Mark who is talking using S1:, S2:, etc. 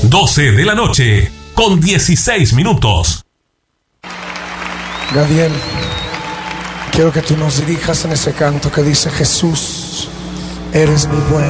S1: 12 de la noche, con 16 minutos.
S2: Gadiel, quiero que tú nos dirijas en ese canto que dice: Jesús, eres mi buen